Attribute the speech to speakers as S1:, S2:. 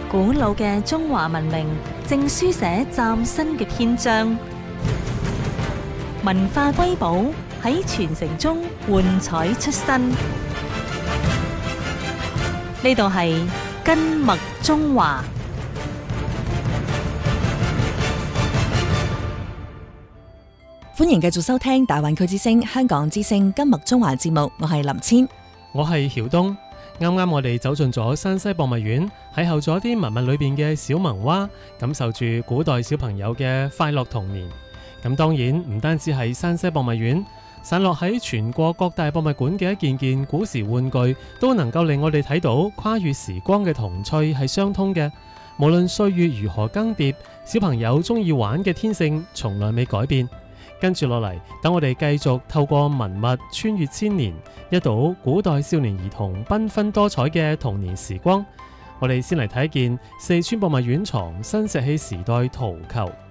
S1: 古老嘅中華文明正書寫嶄新嘅篇章，文化瑰寶喺傳承中喚彩出新。呢度係根脈中華。
S2: 歡迎繼續收聽大灣區之聲香港之聲根脈中華節目，我係林千，
S3: 我係曉東。啱啱我哋走進咗山西博物院，邂逅咗啲文物裏邊嘅小萌娃，感受住古代小朋友嘅快樂童年。咁當然唔單止係山西博物院，散落喺全國各大博物館嘅一件件古時玩具，都能夠令我哋睇到跨越時光嘅童趣係相通嘅。無論歲月如何更迭，小朋友中意玩嘅天性從來未改變。跟住落嚟，等我哋繼續透過文物穿越千年，一睹古代少年兒童繽紛多彩嘅童年時光。我哋先嚟睇一件四川博物院藏新石器時代陶球。